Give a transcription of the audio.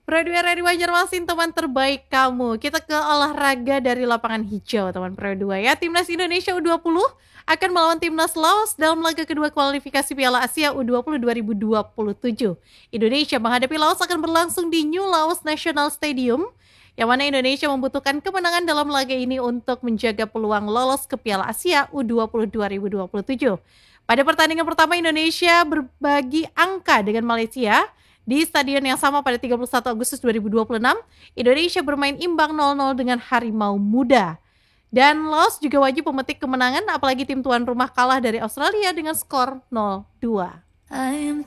Pro 2 RRI Banjarmasin, teman terbaik kamu. Kita ke olahraga dari lapangan hijau, teman Pro 2 ya. Timnas Indonesia U20 akan melawan Timnas Laos dalam laga kedua kualifikasi Piala Asia U20 2027. Indonesia menghadapi Laos akan berlangsung di New Laos National Stadium, yang mana Indonesia membutuhkan kemenangan dalam laga ini untuk menjaga peluang lolos ke Piala Asia U20 2027. Pada pertandingan pertama, Indonesia berbagi angka dengan Malaysia. Di stadion yang sama pada 31 Agustus 2026, Indonesia bermain imbang 0-0 dengan Harimau Muda. Dan Laos juga wajib memetik kemenangan, apalagi tim tuan rumah kalah dari Australia dengan skor 0-2.